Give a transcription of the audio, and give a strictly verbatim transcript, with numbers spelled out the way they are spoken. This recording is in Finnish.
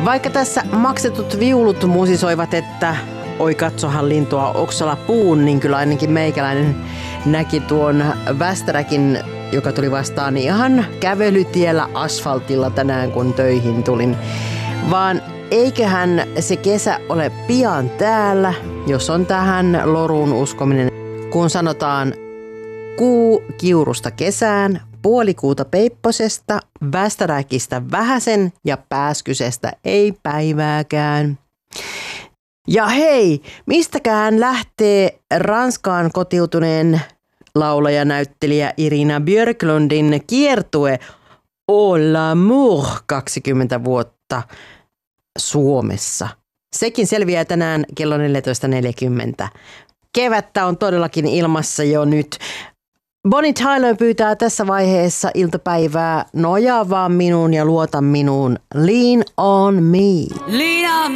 Vaikka tässä maksetut viulut musisoivat, että oi katsohan lintua oksalla puun, niin kyllä ainakin meikäläinen näki tuon Västäräkin, joka tuli vastaan ihan kävelytiellä asfaltilla tänään, kun töihin tulin. Vaan eiköhän se kesä ole pian täällä, jos on tähän loruun uskominen, kun sanotaan kuu kiurusta kesään, puolikuuta peipposesta, Västäräkistä vähäsen ja Pääskysestä ei päivääkään. Ja hei, mistäkään lähtee Ranskaan kotiutuneen laulajanäyttelijä Irina Björklundin kiertue Oh l'amour kaksikymmentä vuotta Suomessa. Sekin selviää tänään kello neljätoista neljäkymmentä. Kevättä on todellakin ilmassa jo nyt. Bonnie Tyler pyytää tässä vaiheessa iltapäivää nojaa vaan minuun ja luota minuun. Lean on me. Lean on